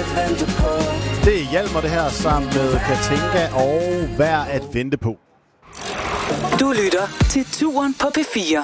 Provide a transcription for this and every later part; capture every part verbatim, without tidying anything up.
vente på. Det er Hjalmar det her sammen med Katinka og Værd at vente på. Du lytter til Turen på P fire.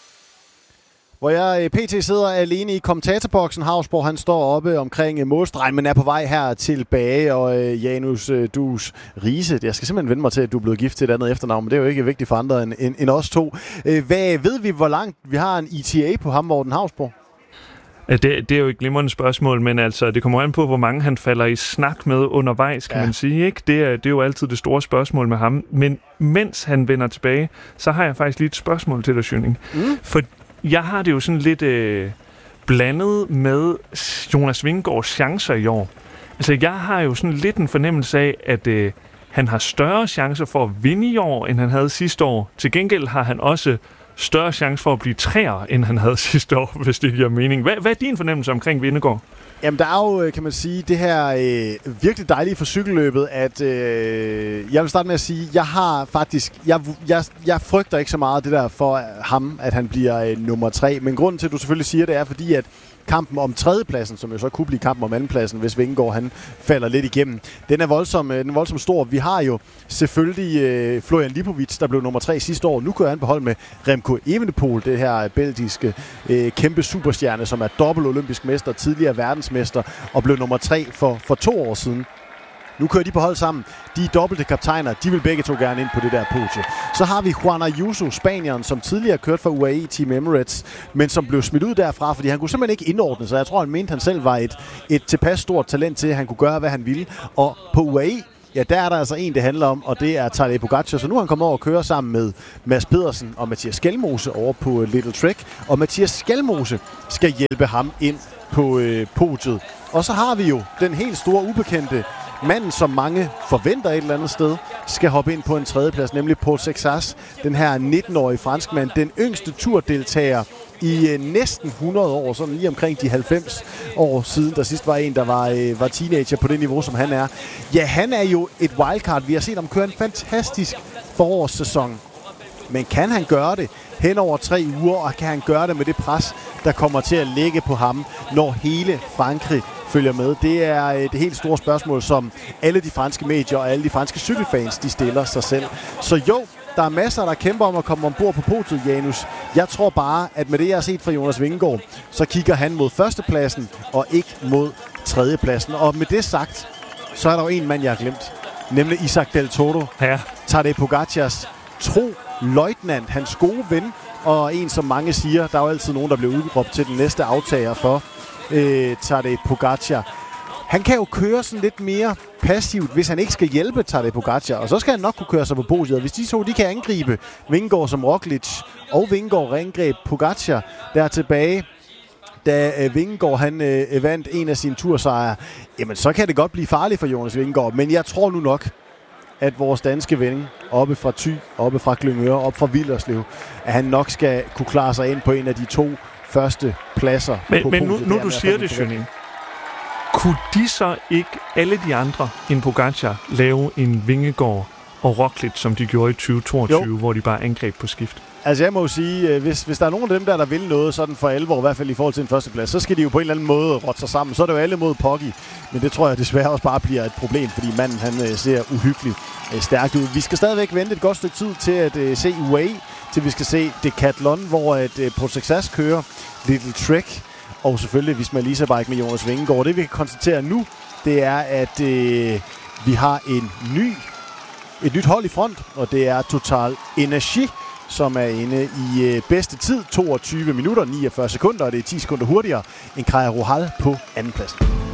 Hvor jeg pt. Sidder alene i kommentatorboksen. Havsborg, han står oppe omkring målstregen, men er på vej her tilbage. Og øh, Janus øh, Dus Riise, jeg skal simpelthen vende mig til, at du er blevet gift til et andet efternavn, men det er jo ikke vigtigt for andre end, end, end os to. Øh, hvad ved vi, hvor langt vi har en E T A på ham, Morten Havsborg? Det, det er jo et glimrende spørgsmål, men altså, det kommer an på, hvor mange han falder i snak med undervejs, kan ja. man sige. Ikke? Det, er, det er jo altid det store spørgsmål med ham. Men mens han vender tilbage, så har jeg faktisk lige et spørgsmål til dig, Schønning. Mm. For jeg har det jo sådan lidt øh, blandet med Jonas Vingegaards chancer i år. Altså, jeg har jo sådan lidt en fornemmelse af, at øh, han har større chancer for at vinde i år, end han havde sidste år. Til gengæld har han også større chance for at blive træer, end han havde sidste år, hvis det giver mening. Hvad, hvad er din fornemmelse omkring Vingegaard? Jamen, der er jo, kan man sige, det her øh, virkelig dejlige for cykelløbet, at øh, jeg vil starte med at sige, jeg har faktisk, jeg, jeg, jeg frygter ikke så meget det der for ham, at han bliver øh, nummer tre. Men grunden til, at du selvfølgelig siger det, er fordi, at kampen om tredjepladsen, som jo så kunne blive kampen om andenpladsen, hvis Vingegaard han falder lidt igennem, den er voldsom, den er voldsom stor. Vi har jo selvfølgelig øh, Florian Lipovic, der blev nummer tre sidste år. Nu kører han på hold med Remco Evenepoel, det her belgiske øh, kæmpe superstjerne, som er dobbelt olympisk mester, tidligere verdensmester, og blev nummer tre for, for to år siden. Nu kører de på hold sammen. De er dobbelte kaptajner. De vil begge to gerne ind på det der podie. Så har vi Juan Ayuso, spanieren, som tidligere kørte for U A E Team Emirates, men som blev smidt ud derfra, fordi han kunne simpelthen ikke indordne sig. Jeg tror, han mente, han selv var et, et tilpas stort talent til, at han kunne gøre, hvad han ville. Og på U A E, ja, der er der altså en, det handler om, og det er Tadej Pogačar. Så nu er han kommet over og køre sammen med Mads Pedersen og Mathias Skelmose over på Little Trek. Og Mathias Skelmose skal hjælpe ham ind på øh, podiet. Og så har vi jo den helt store ubekendte manden, som mange forventer et eller andet sted, skal hoppe ind på en tredjeplads, nemlig Paul Sexas, den her nitten-årige franskmand, den yngste turdeltager i øh, næsten hundrede år, sådan lige omkring de halvfems år siden, der sidst var en, der var, øh, var teenager på det niveau, som han er. Ja, han er jo et wildcard. Vi har set ham køre en fantastisk forårssæson. Men kan han gøre det hen over tre uger, og kan han gøre det med det pres, der kommer til at ligge på ham, når hele Frankrig følger med? Det er det helt store spørgsmål, som alle de franske medier og alle de franske cykelfans, de stiller sig selv. Så jo, der er masser, der kæmper om at komme ombord på podiet, Janus. Jeg tror bare, at med det, jeg har set fra Jonas Vingegaard, så kigger han mod førstepladsen og ikke mod tredjepladsen. Og med det sagt, så er der jo en mand, jeg har glemt, nemlig Isaac Del Toro. Ja. Tadej Pogacars tro løjtnant, hans gode ven, og en, som mange siger, der er jo altid nogen, der bliver udråbt til den næste aftager for øh, Tadej Pogacar. Han kan jo køre sådan lidt mere passivt, hvis han ikke skal hjælpe Tadej Pogacar, og så skal han nok kunne køre sig på podiet. Hvis de to, de kan angribe Vingegaard som Roglic, og Vingegaard angreb Pogacar der tilbage, da øh, Vingegaard han øh, vandt en af sine tursejre, jamen så kan det godt blive farligt for Jonas Vingegaard, men jeg tror nu nok, at vores danske ven oppe fra Thy, oppe fra Glyngøre, oppe fra Villerslev, at han nok skal kunne klare sig ind på en af de to første pladser. Men, på men nu, nu det du siger det, Schønning, kunne de så ikke, alle de andre end Pogacar, lave en Vingegaard og Roglic, som de gjorde i tyve toogtyve, jo, hvor de bare angreb på skift? Altså jeg må jo sige, hvis, hvis der er nogen af dem der, der vil noget sådan for alvor, i hvert fald i forhold til en førsteplads, så skal de jo på en eller anden måde rotte sig sammen. Så er det jo alle mod Poggi, men det tror jeg desværre også bare bliver et problem, fordi manden han øh, ser uhyggeligt øh, stærkt ud. Vi skal stadigvæk vente et godt stykke tid til at øh, se U A E, til vi skal se Decathlon, hvor at øh, Paul Sexas kører Little Trek, og selvfølgelig Visma Lease Bike med Jonas Vingegaard. Det vi kan konstatere nu, det er, at øh, vi har en ny, et nyt hold i front, og det er Total Energy, som er inde i øh, bedste tid, toogtyve minutter, niogfyrre sekunder, og det er ti sekunder hurtigere end Kaja Rohal på andenpladsen.